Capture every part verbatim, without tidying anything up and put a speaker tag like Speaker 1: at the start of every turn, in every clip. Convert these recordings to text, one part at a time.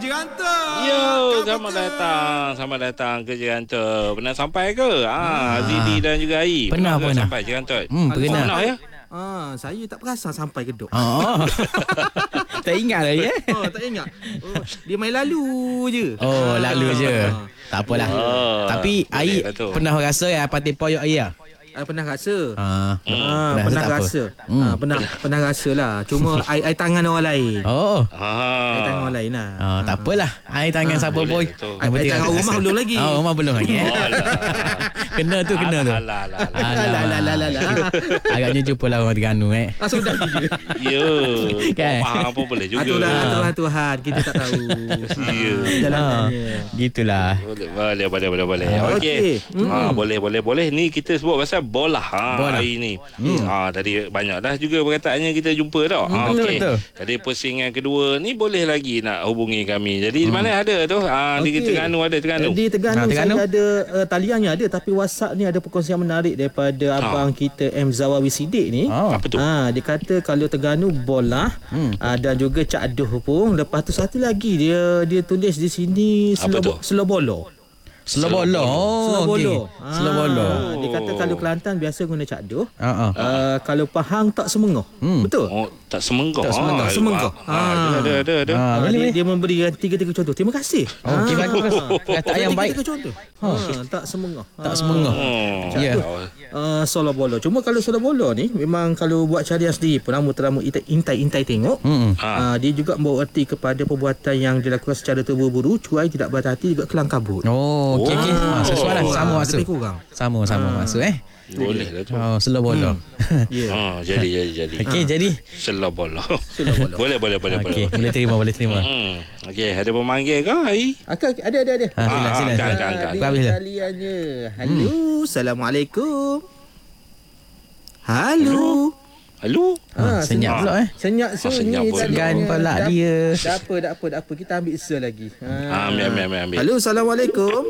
Speaker 1: Jerantuk.
Speaker 2: Yo, selamat datang. Selamat datang ke Jerantuk. Pernah sampai ke? Ah, Zidi dan juga Ai.
Speaker 3: Pernah,
Speaker 2: pernah.
Speaker 3: pernah.
Speaker 2: Sampai Jerantuk.
Speaker 3: Hmm, pernah.
Speaker 2: Pernah ya?
Speaker 1: Ah, saya tak perasan sampai ke dok.
Speaker 3: Oh. Tak ingat lah ya.
Speaker 1: Oh, tak ingat. Oh, dia main lalu je.
Speaker 3: Oh, lalu je.
Speaker 1: Ah.
Speaker 3: Tak apalah.
Speaker 2: Oh,
Speaker 3: Tapi Ai
Speaker 2: lah tu.
Speaker 3: pernah rasa ya pati poyok Ai ah?
Speaker 1: I pernah rasa.
Speaker 3: Ah.
Speaker 1: Ah,
Speaker 3: Dah,
Speaker 1: pernah
Speaker 3: tak apa.
Speaker 1: rasa.
Speaker 3: Hmm.
Speaker 1: Ah, pernah pernah rasa lah. Cuma I, I tangan orang lain.
Speaker 3: Oh.
Speaker 2: Ah.
Speaker 1: I tangan orang lain lah.
Speaker 3: Ah, tak apalah. Ai tangan siapa pun.
Speaker 2: boleh tu.
Speaker 3: Yang penting
Speaker 1: Ai tangan
Speaker 3: rasa.
Speaker 1: rumah belum lagi.
Speaker 3: Oh, rumah belum lagi. Eh?
Speaker 2: Oh,
Speaker 3: Kena
Speaker 2: alah.
Speaker 3: tu, kena tu.
Speaker 2: Alah, alah, alah.
Speaker 1: Alah, alah, alah, alah.
Speaker 3: Agaknya jumpa lah orang Terengganu eh.
Speaker 1: Ah, sudah je.
Speaker 2: Ya.
Speaker 3: Kan?
Speaker 2: Oh, faham pun boleh juga.
Speaker 1: Itulah
Speaker 3: Ah.
Speaker 1: Tuhan Tuhan kita tak tahu.
Speaker 2: Ya.
Speaker 1: Jalanannya.
Speaker 3: Gitulah.
Speaker 2: Boleh, boleh, boleh, boleh, boleh.
Speaker 3: Ah,
Speaker 2: Okey.
Speaker 1: okey.
Speaker 2: Ah,
Speaker 1: Hmm.
Speaker 2: boleh, boleh, boleh. Ni kita sebut pasal bola. Ha,
Speaker 3: Bola.
Speaker 2: hari ni. Ah, tadi banyak dah juga perkataannya kita jumpa tau.
Speaker 3: Hmm,
Speaker 2: Ah,
Speaker 3: betul,
Speaker 2: okey.
Speaker 3: betul.
Speaker 2: Tadi pusingan kedua ni boleh lagi nak hubungi kami. Jadi di mana ada tu? Ah, di
Speaker 1: Okey.
Speaker 2: Terengganu ada Terengganu.
Speaker 1: Di Terengganu
Speaker 3: Ah, Terengganu.
Speaker 1: saya ada uh, taliannya ada, tapi WhatsApp ni ada perkongsian menarik daripada abang kita M Zawawi Siddiq ni.
Speaker 3: Oh.
Speaker 2: Apa tu?
Speaker 1: Ah, dia kata kalau Terengganu bola
Speaker 3: Hmm.
Speaker 1: ah, dan juga Cak Aduh pun. Lepas tu satu lagi dia dia tulis di sini
Speaker 2: Apa tu?
Speaker 1: Selobolo.
Speaker 3: Selobolo. Oh,
Speaker 1: Selobolo.
Speaker 3: okey. Selobolo.
Speaker 1: Ah, dia kata kalau Kelantan biasa guna Cak Aduh.
Speaker 3: Ha ah.
Speaker 1: Uh, kalau Pahang tak semengah.
Speaker 3: Hmm.
Speaker 1: Betul?
Speaker 2: Oh, tak semenggah.
Speaker 1: Tak semenggah,
Speaker 2: Ah,
Speaker 1: semenggah.
Speaker 2: ah,
Speaker 1: Ah.
Speaker 2: ada, ada, ada, ada.
Speaker 3: Ah,
Speaker 1: Ah,
Speaker 3: boleh,
Speaker 1: dia,
Speaker 3: boleh.
Speaker 1: dia memberi tiga-tiga contoh. Terima kasih.
Speaker 3: Oh, okey, bagus. Perkataan yang baik.
Speaker 1: Tiga-tiga contoh. Ha, tak semengah.
Speaker 3: Tak semengah.
Speaker 2: Oh,
Speaker 3: Ya.
Speaker 1: Uh, solo bolo. Cuma kalau solo bolo ni memang kalau buat carian sendiri penama-teramu intai-intai tengok.
Speaker 3: Hmm.
Speaker 2: Ha.
Speaker 1: Uh, dia juga membawa erti kepada perbuatan yang dilakukan secara terburu-buru, cuai, tidak berhati, juga kelang kabut.
Speaker 3: Oh, okey okey.
Speaker 2: Oh.
Speaker 3: Ah, sesuai lah. Sama
Speaker 1: Ah,
Speaker 3: masuk.
Speaker 1: lebih kurang.
Speaker 3: Sama sama masuk eh.
Speaker 2: Boleh lah tu.
Speaker 3: Oh, selobolo.
Speaker 1: Ya.
Speaker 2: Ah, jadi, jadi, jadi.
Speaker 3: Okey, jadi
Speaker 2: Selobolo.
Speaker 1: Selobolo.
Speaker 2: Boleh, boleh, boleh,
Speaker 3: okey,
Speaker 2: boleh.
Speaker 3: boleh terima, boleh terima.
Speaker 2: Hmm. Okey, ada pemanggil ke, Ai?
Speaker 1: Akak ada ada ada.
Speaker 3: Ha, silakan
Speaker 2: Ah,
Speaker 3: silakan.
Speaker 2: angkat, angkat, angkat.
Speaker 3: Aku habis dah.
Speaker 1: Taliannya. Halo, Assalamualaikum. Halo.
Speaker 2: Halo?
Speaker 3: Ha, senyap pula eh.
Speaker 1: Senyap
Speaker 2: Ah, senyap
Speaker 1: sunyi
Speaker 2: pula.
Speaker 3: Segan
Speaker 1: taliannya.
Speaker 3: pula
Speaker 1: Tak-
Speaker 3: dia.
Speaker 1: Tak apa, tak apa, tak apa. Kita ambil sir lagi.
Speaker 2: Ah, ambil, ambil, ambil, ambil.
Speaker 1: Halo, Assalamualaikum.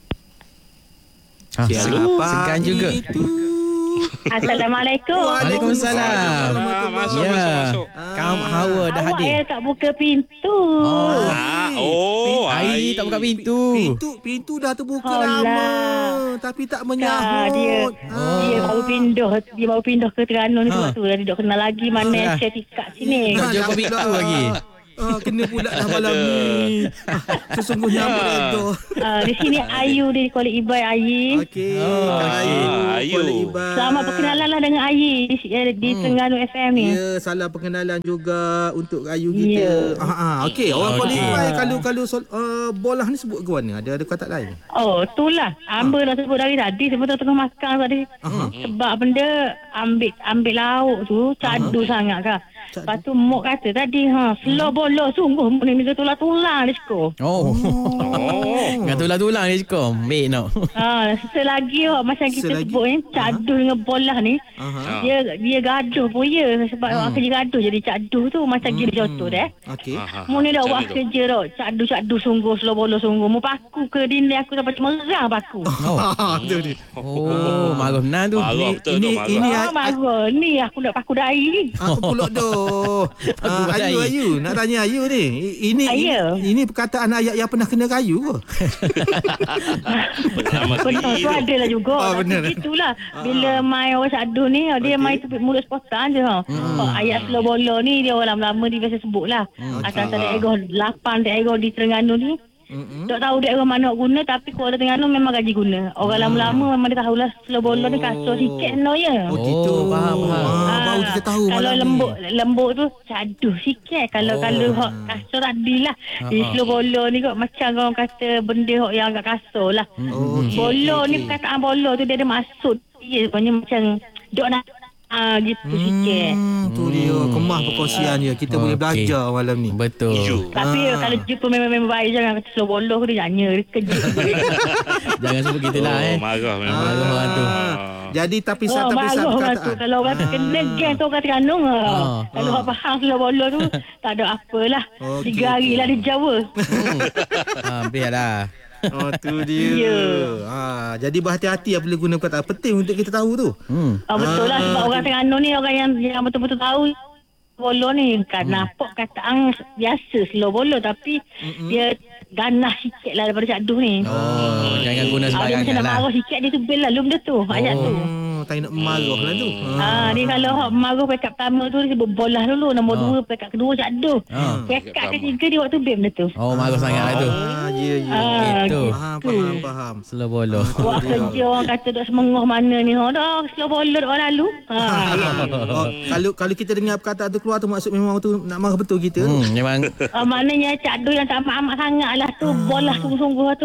Speaker 3: Ha,
Speaker 1: Siapa
Speaker 3: segan juga.
Speaker 1: itu?
Speaker 4: Assalamualaikum.
Speaker 3: Waalaikumsalam.
Speaker 2: Ah, masuk,
Speaker 3: Ya.
Speaker 2: masuk, masuk.
Speaker 3: Kaum Hawa dah
Speaker 4: Awak
Speaker 3: hadir.
Speaker 4: eh tak buka pintu.
Speaker 3: Oh.
Speaker 2: Ah, oh,
Speaker 3: Ai tak buka pintu.
Speaker 1: Pintu pintu dah terbuka
Speaker 4: Alah.
Speaker 1: lama tapi tak
Speaker 4: Kak, dia
Speaker 1: menyahut.
Speaker 4: dia baru pindah dia baru pindah ke Terengganu ni
Speaker 3: Ha.
Speaker 4: sebab tu dia duduk kenal lagi mana
Speaker 3: Ah.
Speaker 4: sertifikat sini.
Speaker 3: Nak jumpa pintu lagi.
Speaker 1: Ah, kena pula dah malam ni. Ah, sesungguhnya amat redha.
Speaker 4: Uh, di sini Ayu dia call Ibai Ayi.
Speaker 1: Okey.
Speaker 3: Oh,
Speaker 1: Ayu.
Speaker 2: Ayu.
Speaker 1: Kuala Ibai.
Speaker 4: Selamat perkenalan lah dengan Ayi di, eh, di Terengganu F M ni.
Speaker 1: Ya, salam perkenalan juga untuk Ayu
Speaker 4: Ya.
Speaker 1: kita. Ah, ah, okey. Orang Kuala
Speaker 3: Okey.
Speaker 1: Ibai kalau kalau sol, uh, bola ni sebut ke mana? Ada ada kata lain?
Speaker 4: Oh, itulah. Amba dah sebut dari tadi sebab tu tengah makan tadi. Sebab benda ambil ambil lauk tu cadu sangat kah.
Speaker 1: Cadu.
Speaker 4: Lepas tu Mok kata tadi ha slow bolo sungguh Mok ni minta tulang-tulang dia suka.
Speaker 3: Oh.
Speaker 2: Oh.
Speaker 3: Dengan tulang-tulang dia cakap. Baik nak.
Speaker 4: Ha, selagi oh, macam kita
Speaker 1: Selagi?
Speaker 4: sebut ni cadu dengan bola ni
Speaker 1: Aha.
Speaker 4: dia dia gaduh pun ya sebab orang kerja gaduh jadi cadu tu macam gini contoh dah.
Speaker 1: Okey.
Speaker 2: Ah, ah,
Speaker 4: Mu ni dah
Speaker 2: macam
Speaker 4: buat
Speaker 2: ni tu.
Speaker 4: kerja dah cadu-cadu sungguh slow bolo sungguh. Mu paku ke dinding aku sampai merah paku.
Speaker 3: Oh.
Speaker 1: Ah, tu dia.
Speaker 3: Oh, marah benar tu.
Speaker 2: Marah betul tu,
Speaker 1: ini-
Speaker 2: marah.
Speaker 1: ini-
Speaker 4: Oh, marah. Ni aku nak paku dahi ni.
Speaker 1: Ah, pulak doh. Ah,
Speaker 3: badai.
Speaker 1: Ayu, Ayu. Nak tanya Ayu ni. I- Ini,
Speaker 4: Ah,
Speaker 1: ini,
Speaker 4: ya.
Speaker 1: ini perkataan ayat yang pernah kena kayu ke?
Speaker 2: Nama
Speaker 4: Betul tu ada lah juga.
Speaker 1: Ah,
Speaker 4: Tapi
Speaker 1: benar.
Speaker 4: itulah. Bila main orang cadu ni, dia main tepik mulut spontan je. Ha. Oh, ayat slow bolo ni, dia orang lama-lama dia biasa sebut lah. Asal-asal daerah lapan daerah di Terengganu ni.
Speaker 1: Mm-mm.
Speaker 4: Tak tahu daerah mana nak guna, tapi Kuala Terengganu memang gaji guna. Orang lama-lama memang dia tahulah slow bolo ni kasut sikit no ya.
Speaker 1: Oh, gitu.
Speaker 3: Oh, faham, faham.
Speaker 1: Ah, baru kita tahu
Speaker 4: kalau
Speaker 1: malam
Speaker 4: lembut
Speaker 1: ni.
Speaker 4: lembut tu caduh sikit. Kalau
Speaker 3: Oh.
Speaker 4: kalau hok kasut tadi lah. Di
Speaker 3: Ha, ha.
Speaker 4: slow bolo ni kot macam orang kata benda hok yang agak kasut lah.
Speaker 1: Oh, okey,
Speaker 4: Bolo
Speaker 1: okey,
Speaker 4: ni
Speaker 1: okey.
Speaker 4: perkataan bolo tu dia ada maksud. Dia sebenarnya macam dok nak ah gitu sikit.
Speaker 1: Hmm, tu dia kemah perkongsian dia. Kita boleh
Speaker 3: Okey.
Speaker 1: belajar malam ni.
Speaker 3: Betul.
Speaker 2: Hijau.
Speaker 4: Tapi
Speaker 1: Ah.
Speaker 4: kalau jumpa member-member baik jangan kata slow bolo dia nyanyi dia kejut.
Speaker 3: Jangan sebut kita lah eh.
Speaker 2: Oh, marah memang.
Speaker 3: Marah orang tu.
Speaker 2: Ah.
Speaker 1: Jadi tapi
Speaker 4: Oh,
Speaker 1: satu tapi
Speaker 4: marah
Speaker 1: satu
Speaker 4: orang tu.
Speaker 1: perkataan.
Speaker 4: Kalau orang tu kena geng tu orang Terengganu.
Speaker 3: Ah,
Speaker 4: Kalau orang faham slow bolo tu tak ada apalah.
Speaker 1: Okey,
Speaker 4: Tiga hari lah di Jawa.
Speaker 3: Ha, biarlah.
Speaker 1: Oh, tu dia.
Speaker 4: Ya.
Speaker 1: Ha, jadi berhati-hati apabila guna perkataan. Penting untuk kita tahu tu.
Speaker 3: Hmm.
Speaker 4: Oh, betul lah sebab
Speaker 1: Ah,
Speaker 4: orang Terengganu ni orang yang yang betul-betul tahu bolo ni kan
Speaker 1: Hmm.
Speaker 4: nampak kataan biasa slow bolo tapi
Speaker 1: Mm-mm.
Speaker 4: dia ganas sikit lah daripada Cak Duh ni.
Speaker 3: Oh, jangan guna
Speaker 4: Ah, dia macam
Speaker 3: sembarangan
Speaker 4: nak
Speaker 3: lah.
Speaker 4: marah sikit dia tu bel lah lum dia tu ayat tu.
Speaker 1: Oh, tak nak marah lah tu.
Speaker 4: Ah, dia kalau hak marah pekat pertama tu dia sebut bola dulu, nombor
Speaker 3: Ah.
Speaker 4: dua pekat kedua Cak Duh.
Speaker 3: Ah.
Speaker 4: Pekat ketiga dia waktu bem dia tu.
Speaker 3: Oh, marah sangat lah tu.
Speaker 1: Ah, ya, ya.
Speaker 4: Ah,
Speaker 3: Gitu.
Speaker 1: Faham, faham, faham.
Speaker 3: Slow bolo.
Speaker 4: Buat kerja orang kata duk semengah mana ni. Oh, dah slow bolo duk orang lalu. Ha, ayat dia.
Speaker 1: Oh, kalau kalau kita dengar perkataan tu keluar tu maksud memang tu nak marah betul kita.
Speaker 3: Hmm, memang
Speaker 4: Ah, maknanya Cak Duh yang tak amat-amat sangat lah tu. Bola sungguh-sungguh lah tu.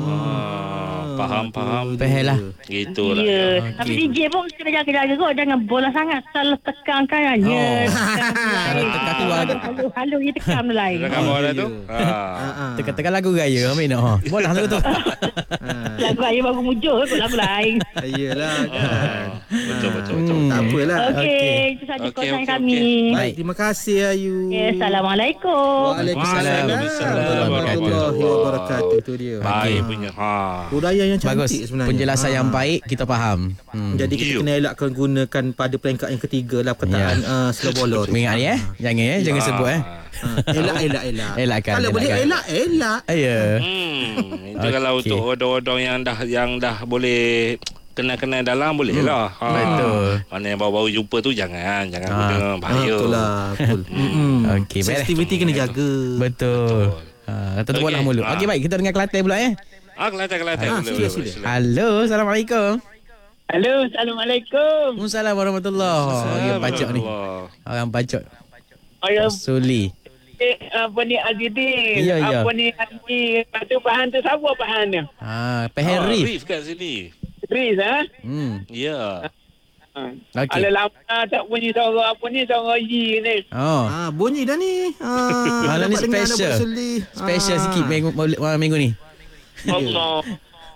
Speaker 2: Ah, faham, faham.
Speaker 3: Faham lah.
Speaker 2: Gitu lah.
Speaker 4: Ya.
Speaker 3: Okey.
Speaker 4: Tapi D J pun kena jaga-jaga kot. Jangan bola sangat. Salah tekan kan. Ya.
Speaker 3: Kalau tekan keluar lagi.
Speaker 4: Halu, halu dia tekan lain.
Speaker 2: Dah khabar dah tu?
Speaker 1: Ah,
Speaker 2: Ah.
Speaker 1: ah.
Speaker 3: Teka-teka lagu raya ambil nak. Ha. Bola tu tu.
Speaker 1: Ah,
Speaker 4: Lagu ayah baru muncul kot lagu lain.
Speaker 1: Iyalah kan.
Speaker 2: Betul, betul, betul.
Speaker 3: Hmm.
Speaker 1: Tak apalah.
Speaker 4: Okey. Itu saja
Speaker 2: Okey,
Speaker 4: kosan
Speaker 2: okey,
Speaker 4: kami.
Speaker 2: okey.
Speaker 1: Baik, terima kasih Ayu.
Speaker 4: Okay, Assalamualaikum.
Speaker 1: Waalaikumsalam
Speaker 2: Waalaikumsalam
Speaker 1: warahmatullahi wabarakatuh. Tu dia.
Speaker 2: Baik
Speaker 1: Ah.
Speaker 2: punya. Ha.
Speaker 1: Budaya yang
Speaker 3: Bagus.
Speaker 1: cantik sebenarnya.
Speaker 3: Penjelasan
Speaker 1: Ah.
Speaker 3: yang baik kita faham. Hmm.
Speaker 1: Jadi kita
Speaker 2: You.
Speaker 1: kena elakkan gunakan pada peringkat yang ketiga lah perkataan uh, slow bolo tu.
Speaker 3: Ingat ni eh. Jangan eh. Jangan sebut eh.
Speaker 1: Ah, elak, elak, elak.
Speaker 3: Elakkan,
Speaker 1: Kalau boleh
Speaker 3: elakkan.
Speaker 1: elak, elak.
Speaker 3: Ya.
Speaker 2: Hmm, itu
Speaker 3: Okey.
Speaker 2: kalau untuk odong-odong yang dah yang dah boleh kenal-kenal dalam boleh
Speaker 1: Hmm.
Speaker 2: lah. Ha.
Speaker 3: Betul.
Speaker 2: Mana yang baru-baru jumpa tu jangan jangan
Speaker 3: Ha.
Speaker 2: guna
Speaker 1: Ah,
Speaker 2: bahaya.
Speaker 1: betul lah. Betul. Mm-mm.
Speaker 3: Okey, baik.
Speaker 1: Sensitivity kena jaga.
Speaker 3: Betul. Ha, kata tu bola
Speaker 2: Okey.
Speaker 3: mulut.
Speaker 2: Ah.
Speaker 3: Okey baik, kita dengar Kelantan pula eh.
Speaker 2: Ah, Kelantan Kelantan.
Speaker 1: Ah,
Speaker 2: Boleh,
Speaker 1: sila,
Speaker 2: boleh,
Speaker 1: sila.
Speaker 2: sila.
Speaker 3: Halo, Assalamualaikum.
Speaker 5: Halo, Assalamualaikum.
Speaker 3: Waalaikumsalam warahmatullahi. Orang bacok ni. Orang bacok.
Speaker 5: Ayah,
Speaker 3: Suli.
Speaker 5: eh, apa ni Azidin?
Speaker 3: Ya, ya.
Speaker 5: Apa ni Haji? Patu Pahan tu siapa Pahan tu?
Speaker 3: Ha,
Speaker 2: Ah,
Speaker 3: Peheri.
Speaker 2: Rif kat sini.
Speaker 5: Riz, ha?
Speaker 3: Hmm.
Speaker 2: Ya.
Speaker 5: Ha.
Speaker 3: Okey.
Speaker 5: Ala lama tak bunyi suara apa ni, suara Yi ni.
Speaker 3: Oh.
Speaker 1: Ah, bunyi dah ni. Ah,
Speaker 3: Malam ni
Speaker 1: dapat dengar
Speaker 3: special.
Speaker 1: dapat seli.
Speaker 3: Special
Speaker 1: Ah.
Speaker 3: sikit minggu malam minggu ni.
Speaker 5: Allah.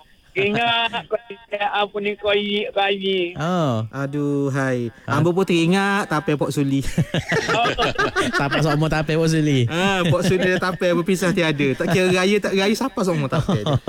Speaker 5: Ingat kau apa ni kau Yi, kau Yi.
Speaker 3: Oh.
Speaker 1: Aduh, hai. Ambo pun teringat tapai Pok Suli.
Speaker 3: Siapa semua tapai pun Suli.
Speaker 1: Ah, Pok Suli dah tapai berpisah tiada. Tak kira raya tak raya siapa semua tapai dia.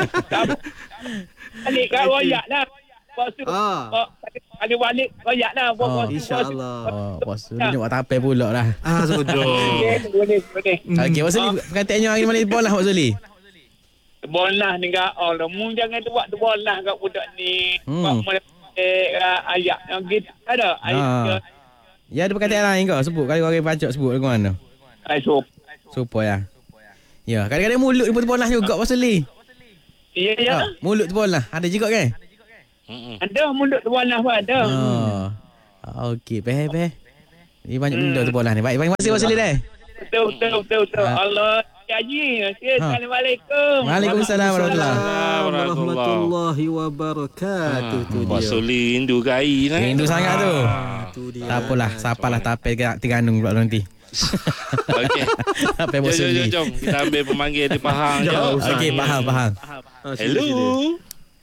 Speaker 5: Balik kat royak lah. Lepas tu,
Speaker 1: Ah.
Speaker 5: oh, kali balik royak lah. Buat-
Speaker 3: Oh,
Speaker 5: buat-
Speaker 1: InsyaAllah.
Speaker 3: Oh, bos Suli nak buat tapai pula lah.
Speaker 1: Ah, sudah.
Speaker 5: Boleh, boleh, boleh.
Speaker 3: Okey, bos Suli perkataannya hari mana bola bos Suli?
Speaker 5: Bolah ni kak Allah. Mu jangan tu buat tu bolah kat budak ni.
Speaker 3: Hmm.
Speaker 5: Buat mulai eh, ayat yang gitu. Ada ayat.
Speaker 3: Ha. Ya ada perkataan lain kau sebut kali orang bacok sebut dengan mana?
Speaker 5: Ayat sup.
Speaker 3: Supaya ya. Ya, kadang-kadang mulut pun terbolah juga bos Suli.
Speaker 5: Ya, ya.
Speaker 3: Ha, mulut terbolah. Ada juga kan?
Speaker 2: Hmm.
Speaker 5: Ada mulut tu bolah pun ada.
Speaker 3: Oh. Okey, peh peh. Ni banyak benda terbolah ni. Baik, terima kasih bos Suli deh.
Speaker 5: Betul, betul, betul, betul.
Speaker 3: Ha.
Speaker 5: Allah. Ya, Haji. Assalamualaikum.
Speaker 3: Waalaikumsalam warahmatullahi.
Speaker 1: warahmatullahi wabarakatuh. Tu
Speaker 2: Bos
Speaker 1: dia.
Speaker 2: Suli rindu gai sangat.
Speaker 3: Rindu sangat tu.
Speaker 1: Tu dia.
Speaker 3: Tak apalah, siapalah tapai ke Terengganu pula nanti.
Speaker 2: Okey.
Speaker 3: Tapai
Speaker 2: Jom,
Speaker 3: bos
Speaker 2: jom,
Speaker 3: Suli.
Speaker 2: jom, jom. Kita ambil pemanggil di Pahang.
Speaker 1: Jom.
Speaker 2: Jom.
Speaker 3: Okey, faham, faham.
Speaker 1: Ah, sila,
Speaker 2: Hello.
Speaker 1: sila.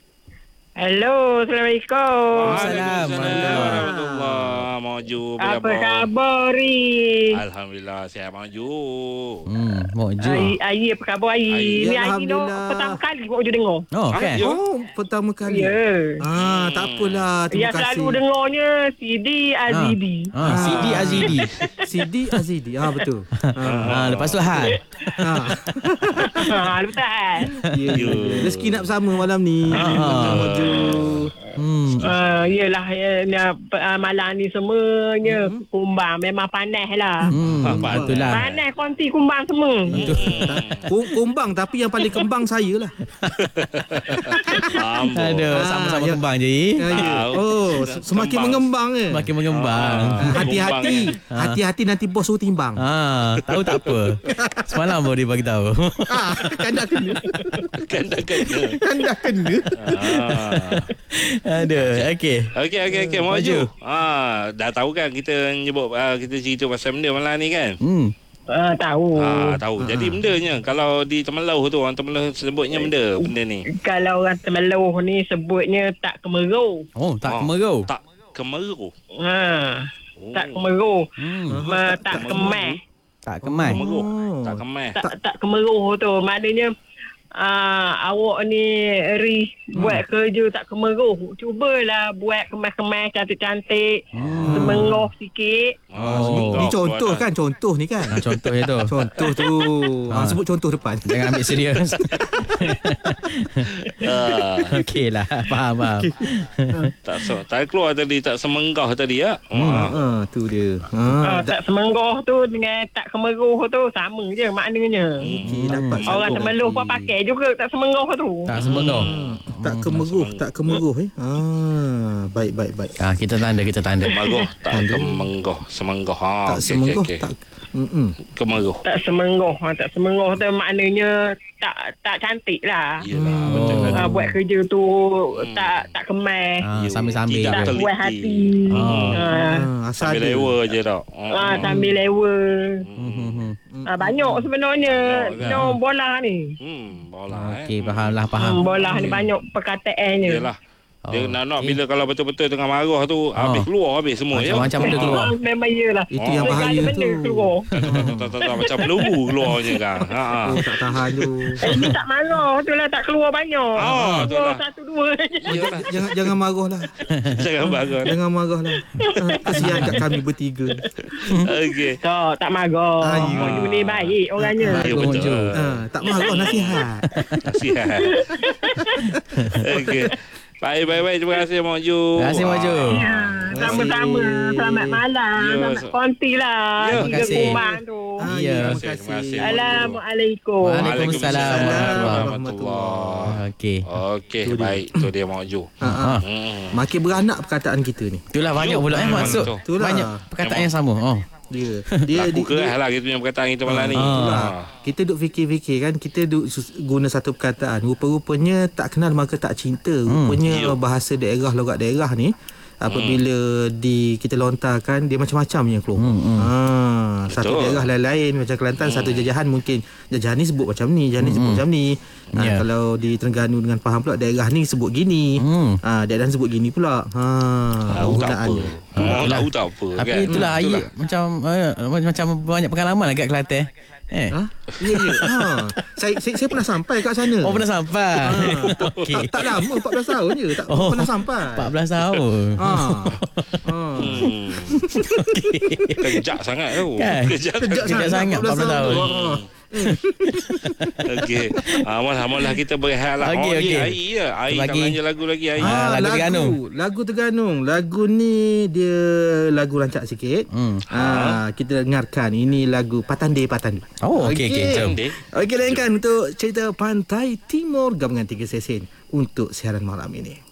Speaker 5: Hello. Assalamualaikum.
Speaker 3: Waalaikumsalam.
Speaker 2: Waalaikumsalam warahmatullahi. Maju
Speaker 5: Apa
Speaker 2: berapa?
Speaker 5: khabar, Ri?
Speaker 2: Alhamdulillah sihat maju.
Speaker 3: Hmm, maju.
Speaker 5: Ayi, Ayi, apa khabar, Ayi?
Speaker 2: Ayi,
Speaker 5: Ni Ayi tu
Speaker 1: Alhamdulillah.
Speaker 5: pertama kali buat je dengar.
Speaker 3: Oh,
Speaker 2: Ah,
Speaker 3: kan?
Speaker 2: ya.
Speaker 1: Oh, pertama kali.
Speaker 5: Ya.
Speaker 1: Ah, tak apalah. Terima
Speaker 5: Yang
Speaker 1: kasih.
Speaker 5: selalu dengarnya Sidi Azidi.
Speaker 3: Ha, Sidi Azidi.
Speaker 1: Sidi Azidi. Ah, betul.
Speaker 3: Ha, lepas tu Hal.
Speaker 1: Ah.
Speaker 5: Ha, betul.
Speaker 1: Ya, ya, ya. Rezeki nak bersama malam ni.
Speaker 3: Ah.
Speaker 1: Maju.
Speaker 3: Hmm.
Speaker 5: Uh, yelah, ya, ya, uh, malam ni semuanya kumbang. Memang panas lah.
Speaker 3: Hmm, betul lah.
Speaker 5: Panas konti kumbang semua.
Speaker 1: Kum- Kumbang tapi yang paling kembang saya lah.
Speaker 2: Ambon.
Speaker 3: Aduh,
Speaker 1: Ah,
Speaker 3: sama-sama
Speaker 1: ya.
Speaker 3: kembang je.
Speaker 1: Ya, ya.
Speaker 2: Ah,
Speaker 1: Oh,
Speaker 2: sedang
Speaker 1: semakin
Speaker 2: kembang.
Speaker 1: mengembang eh.
Speaker 3: Makin mengembang.
Speaker 1: Ah, Hati-hati.
Speaker 2: Kumbang,
Speaker 1: Hati-hati nanti bos suruh timbang.
Speaker 3: Ha, tahu tak apa. Semalam baru dia bagi tahu.
Speaker 1: Ah, kan dah kena.
Speaker 2: Kan dah kena.
Speaker 1: Kan dah kena.
Speaker 2: Ah.
Speaker 3: Aduh, okey.
Speaker 2: Okey okey okey maju. Ah, dah tahu kan kita nyebut ah, kita cerita pasal benda malam ni kan?
Speaker 3: Hmm.
Speaker 5: Uh, tahu.
Speaker 2: Ah, tahu. Jadi bendanya kalau di Temelau tu orang Temelau sebutnya benda benda ni.
Speaker 5: Kalau orang Temelau ni sebutnya tak kemeru.
Speaker 3: Oh, tak
Speaker 2: Ah,
Speaker 3: kemerau.
Speaker 2: Tak kemeru.
Speaker 5: Ha.
Speaker 2: Oh.
Speaker 5: Tak kemeru.
Speaker 3: Hmm.
Speaker 5: Ma, tak kemeh.
Speaker 3: Tak kemai.
Speaker 2: Kemeru.
Speaker 1: Oh.
Speaker 2: Tak kemeh.
Speaker 5: Tak tak kemeruh tu. Maknanya uh, awak ni Ri buat kerja tak kemeruh. Cubalah buat kemas-kemas cantik-cantik.
Speaker 3: Hmm.
Speaker 5: semengoh sikit.
Speaker 1: Oh. Ni contoh kan, contoh ni kan.
Speaker 3: Ah, contoh itu.
Speaker 1: Contoh tu. Ah, sebut contoh depan.
Speaker 3: Jangan ambil serius. Okey lah. Faham, faham.
Speaker 2: Tak so, tak keluar tadi, tak semenggah tadi ya.
Speaker 1: Hmm. Ah, tu dia. Ah,
Speaker 5: Ah, tak semengoh tu dengan tak kemeruh tu sama je maknanya.
Speaker 1: okey, dapat
Speaker 5: Orang
Speaker 1: satu
Speaker 5: temeluh
Speaker 1: lagi.
Speaker 5: pun pakai juga tak semengoh tu.
Speaker 3: Tak semengoh.
Speaker 1: Tak kemeruh, tak kemeruh eh. Ah, baik baik baik.
Speaker 3: Ah, kita tanda, kita tanda.
Speaker 2: Kemeruh tak kemenggah, semenggah. Ha,
Speaker 1: Tak
Speaker 2: okey,
Speaker 1: semenguh,
Speaker 2: okey, okey.
Speaker 1: tak. Mm-mm.
Speaker 2: Kemeruh.
Speaker 5: Tak semengoh. Ha, tak semengoh tu maknanya tak tak cantik lah.
Speaker 2: Yalah,
Speaker 3: Oh.
Speaker 2: betul lah.
Speaker 5: Ha, buat kerja tu tak tak kemas.
Speaker 3: Ah, sambil-sambil
Speaker 2: Tidak
Speaker 5: Tak
Speaker 3: je.
Speaker 2: teliti.
Speaker 5: puas hati.
Speaker 3: Oh.
Speaker 5: Ha.
Speaker 1: Ah, asal
Speaker 2: Sambil
Speaker 1: ada.
Speaker 2: lewa je tak.
Speaker 5: Ah, sambil lewa.
Speaker 3: Hmm.
Speaker 5: Ah, banyak sebenarnya
Speaker 2: Banyak kan?
Speaker 5: no bola ni.
Speaker 2: Hmm, bola eh.
Speaker 3: Okey, faham lah,
Speaker 5: Hmm,
Speaker 3: faham.
Speaker 5: bola ni banyak perkataannya.
Speaker 2: Yalah. Dia
Speaker 3: Oh,
Speaker 2: nak-nak
Speaker 3: okey.
Speaker 2: bila kalau betul-betul tengah marah tu habis keluar habis semua ya.
Speaker 3: Macam-macam benda keluar.
Speaker 5: Ah, memang iyalah.
Speaker 1: Itu yang
Speaker 5: Segala
Speaker 1: bahaya
Speaker 5: benda
Speaker 1: tu.
Speaker 5: keluar.
Speaker 2: Tak tak tak macam peluru keluarnya kan. Ha.
Speaker 1: Oh, tak tahan tu.
Speaker 5: Eh, ni tak marah tu lah, tak keluar banyak.
Speaker 2: Ah, tu
Speaker 5: keluar
Speaker 2: lah.
Speaker 5: satu dua je.
Speaker 2: Yalah.
Speaker 1: Jangan jangan marah lah.
Speaker 2: Jangan bagus.
Speaker 1: Jangan marah lah. Ah, kasihan kat kami bertiga.
Speaker 2: Okey.
Speaker 5: Tak, tak marah.
Speaker 1: Ayo.
Speaker 5: Oh, ni baik orangnya.
Speaker 2: Ya
Speaker 3: Bagus,
Speaker 2: betul.
Speaker 3: Ju.
Speaker 1: Ah, tak marah, nasihat.
Speaker 2: Kasihan. Okey. Baik, baik, baik. Terima kasih, Mak Ju.
Speaker 3: Terima kasih, Mak Ju.
Speaker 5: Ya, sama-sama. Selamat malam.
Speaker 2: Ya,
Speaker 5: Selamat
Speaker 2: sa-
Speaker 5: konti lah.
Speaker 2: Ya,
Speaker 5: Tiga
Speaker 3: terima kasih.
Speaker 5: kumbang tu.
Speaker 1: Ah,
Speaker 3: Ya.
Speaker 1: terima
Speaker 2: Terima kasih,
Speaker 1: kasih.
Speaker 5: Assalamualaikum.
Speaker 3: Waalaikumsalam
Speaker 2: warahmatullahi.
Speaker 3: Okey.
Speaker 2: Okey, baik. Tu dia, Mak Ju.
Speaker 1: Ah, ah.
Speaker 2: Hmm.
Speaker 1: Makin beranak perkataan kita ni.
Speaker 3: Itulah banyak
Speaker 2: Yo,
Speaker 3: pula eh
Speaker 2: memang
Speaker 3: maksud.
Speaker 2: tu.
Speaker 1: Itulah.
Speaker 3: Banyak perkataan yang sama. Oh.
Speaker 1: Dia dia
Speaker 2: Laku
Speaker 1: dia,
Speaker 2: keras lah kita punya perkataan kita malam ni.
Speaker 3: Ah.
Speaker 1: Itulah. Kita duk fikir-fikir kan, kita duk sus- guna satu perkataan. Rupa-rupanya tak kenal maka tak cinta. Rupanya
Speaker 2: Ya.
Speaker 1: bahasa daerah, logat daerah ni apabila di kita lontarkan dia macam-macam yang keluar.
Speaker 3: Hmm, hmm.
Speaker 1: Ha, satu
Speaker 2: Betul.
Speaker 1: daerah lain-lain macam Kelantan satu jajahan mungkin jajahan ni sebut macam ni, jajahan ni sebut macam ni. Ha,
Speaker 3: Ya.
Speaker 1: kalau di Terengganu dengan Pahang pula daerah ni sebut gini.
Speaker 3: Hmm.
Speaker 1: Ha, daerah ni sebut gini pula. Ha,
Speaker 2: Tahu tak apa.
Speaker 1: penggunaannya.
Speaker 2: Mau tahu tak apa
Speaker 3: Tapi
Speaker 2: kan.
Speaker 3: itulah
Speaker 2: Hmm,
Speaker 3: Ayi macam uh, macam banyak pengalaman lah kat Kelantan. Eh.
Speaker 1: Ha? Ya, ya. Ha. Saya, saya saya pernah sampai kat sana.
Speaker 3: Oh pernah sampai. Okey.
Speaker 1: Tak, tak lama, empat belas tahun je. Tak
Speaker 3: Oh,
Speaker 1: pernah sampai.
Speaker 3: empat belas tahun.
Speaker 1: Ha. Ha.
Speaker 2: Hmm. Kejap sangat tu.
Speaker 3: Kan?
Speaker 2: Kejap.
Speaker 3: Kejap sangat, empat belas tahun.
Speaker 1: Ha.
Speaker 2: Okey. Ah, malah malah kita berehat lah.
Speaker 3: Okey,
Speaker 2: Oh, ni
Speaker 3: okey.
Speaker 2: Ai ya. Ai tak
Speaker 3: Lagi.
Speaker 2: belanja lagu lagi Ai.
Speaker 3: Ah, lagu Terengganu.
Speaker 1: Lagu Terengganu. Lagu ni dia lagu rancak sikit.
Speaker 3: Hmm.
Speaker 1: Ha. Kita dengarkan. Ini lagu Patande Patande.
Speaker 3: Oh okey okey jom.
Speaker 2: Dek.
Speaker 1: Okey, lainkan untuk cerita Pantai Timur gabungan tiga sesen untuk siaran malam ini.